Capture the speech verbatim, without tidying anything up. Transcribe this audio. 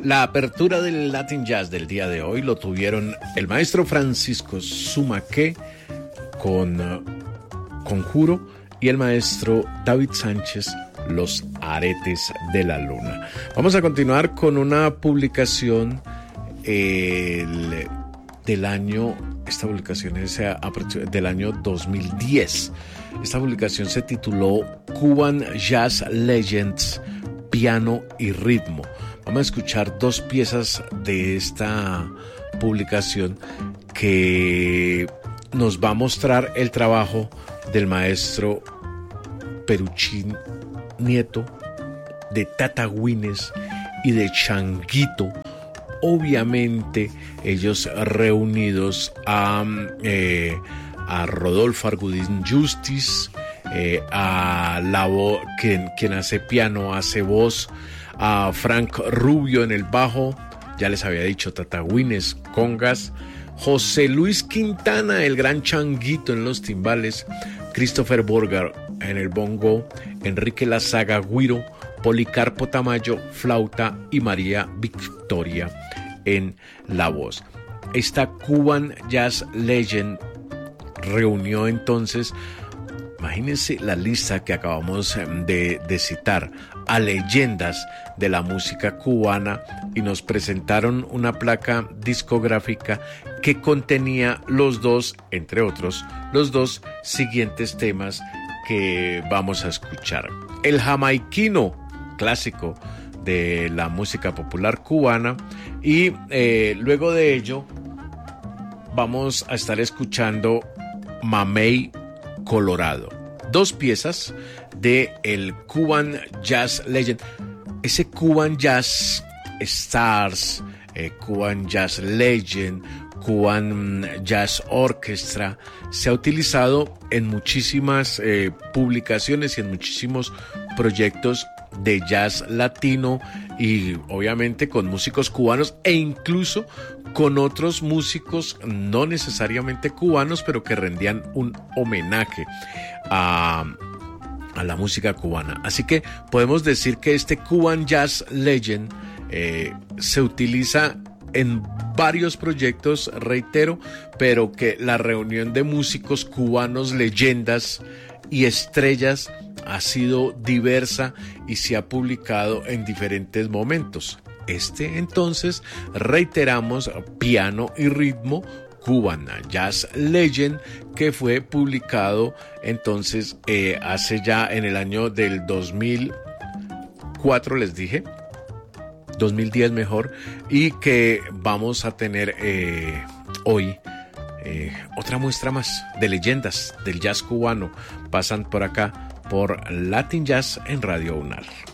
La apertura del Latin Jazz del día de hoy lo tuvieron el maestro Francisco Zumaque con uh, Conjuro y el maestro David Sánchez, Los Aretes de la Luna. Vamos a continuar con una publicación eh, el, del año, esta publicación es del año dos mil diez. Esta publicación se tituló Cuban Jazz Legends, Piano y Ritmo. Vamos a escuchar dos piezas de esta publicación que nos va a mostrar el trabajo del maestro Peruchín Nieto, de Tata Güines y de Changuito. Obviamente ellos reunidos a, eh, a Rodolfo Argudín Justice, eh, a la voz, quien, quien hace piano, hace voz, a Frank Rubio en el bajo, ya les había dicho, Tata Güines, congas, José Luis Quintana, el gran Changuito en los timbales, Christopher Borger en el bongo, Enrique Lazaga güiro, Policarpo Tamayo flauta y María Victoria en la voz. Esta Cuban Jazz Legend reunió entonces, imagínense la lista que acabamos de, de citar, a leyendas de la música cubana, y nos presentaron una placa discográfica que contenía los dos, entre otros, los dos siguientes temas que vamos a escuchar. El jamaiquino, clásico de la música popular cubana, y eh, luego de ello vamos a estar escuchando Mamey Colorado, dos piezas de el Cuban Jazz Legend, ese Cuban Jazz Stars, eh, Cuban Jazz Legend, Cuban Jazz Orchestra, se ha utilizado en muchísimas eh, publicaciones y en muchísimos proyectos de jazz latino, y obviamente con músicos cubanos e incluso con otros músicos no necesariamente cubanos, pero que rendían un homenaje a, a la música cubana. Así que podemos decir que este Cuban Jazz Legend eh, se utiliza en varios proyectos, reitero, pero que la reunión de músicos cubanos, leyendas y estrellas, ha sido diversa y se ha publicado en diferentes momentos. Este entonces, reiteramos, Piano y Ritmo, Cuban Jazz Legend, que fue publicado entonces eh, hace ya en el año del dos mil cuatro, les dije, dos mil diez mejor, y que vamos a tener eh, hoy eh, otra muestra más de leyendas del jazz cubano. Pasan por acá por Latin Jazz en Radio UNAR.